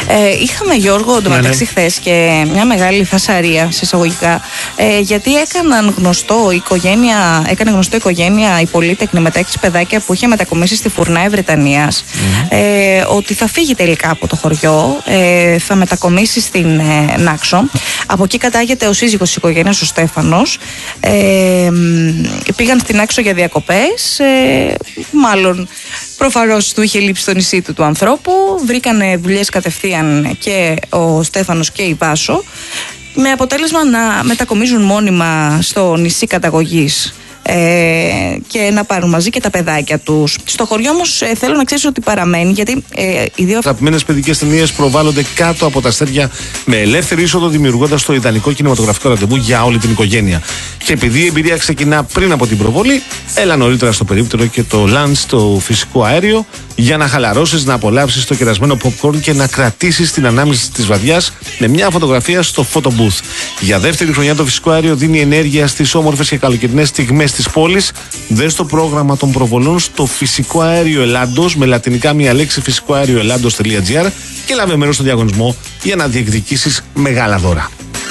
Είχαμε, Γιώργο, εντωμεταξύ χθες και μια μεγάλη φασαρία συσσαγωγικά, γιατί έκανε γνωστό η οικογένεια, η πολύτεκνη με τα 6 παιδάκια που είχε μετακομίσει στη Φουρνάη Βρετανίας, ότι θα φύγει τελικά από το χωριό, θα μετακομίσει στην Νάξο. Από εκεί κατάγεται ο σύζυγος της οικογένειας, ο Στέφανος. Πήγαν στην Νάξο για διακοπές, μάλλον προφανώς του είχε λείψει το νησί του ανθρώπου. Βρήκανε δουλειές κατευθείαν και ο Στέφανος και η Βάσο, με αποτέλεσμα να μετακομίζουν μόνιμα στο νησί καταγωγής και να πάρουν μαζί και τα παιδάκια τους. Στο χωριό όμως θέλω να ξέρεις ότι παραμένει, γιατί οι δύο αγαπημένες παιδικές ταινίες προβάλλονται κάτω από τα αστέρια με ελεύθερη είσοδο, δημιουργώντας το ιδανικό κινηματογραφικό ραντεβού για όλη την οικογένεια. Και επειδή η εμπειρία ξεκινά πριν από την προβολή, έλα νωρίτερα στο περίπτερο και το lunch στο φυσικό αέριο για να χαλαρώσεις, να απολαύσεις το κερασμένο popcorn και να κρατήσεις την ανάμνηση της βραδιάς με μια φωτογραφία στο photo booth. Για δεύτερη χρονιά το φυσικό αέριο δίνει ενέργεια στις όμορφες και καλοκαιρινές στιγμές της πόλης. Δες το πρόγραμμα των προβολών στο Φυσικό Αέριο Ελλάντος, με λατινικά μία λέξη, φυσικοαέρioελλάντος.gr, και λάβε μέρος στο διαγωνισμό για να διεκδικήσεις μεγάλα δώρα.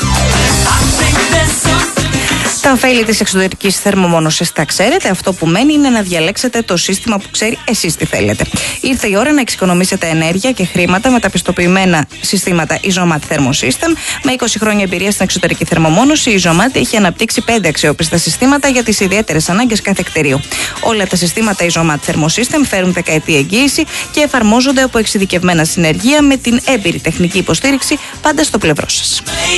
Τα ωφέλη της εξωτερικής θερμομόνωσης τα ξέρετε. Αυτό που μένει είναι να διαλέξετε το σύστημα που ξέρει εσείς τι θέλετε. Ήρθε η ώρα να εξοικονομήσετε ενέργεια και χρήματα με τα πιστοποιημένα συστήματα Isomat Thermosystem. Με 20 χρόνια εμπειρία στην εξωτερική θερμομόνωση, η Isomat έχει αναπτύξει 5 αξιόπιστα συστήματα για τις ιδιαίτερες ανάγκες κάθε κτηρίου. Όλα τα συστήματα Isomat Thermosystem φέρουν δεκαετή εγγύηση και εφαρμόζονται από εξειδικευμένα συνεργεία με την έμπειρη τεχνική υποστήριξη πάντα στο πλευρό σας.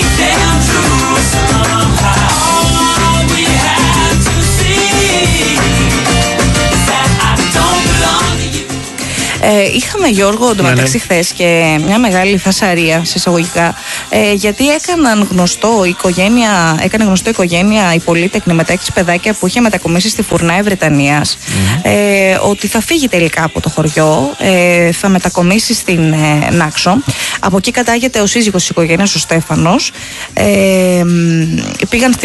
Είχαμε, Γιώργο, εντωμεταξύ χθες και μια μεγάλη φασαρία συσσαγωγικά, γιατί έκανε γνωστό η οικογένεια, η πολύτεκνη με τα 6 παιδάκια που είχε μετακομίσει στη Φουρνάη Βρετανίας, ότι θα φύγει τελικά από το χωριό, θα μετακομίσει στην Νάξο. Από εκεί κατάγεται ο σύζυγος της οικογένειας, ο Στέφανος. Πήγαν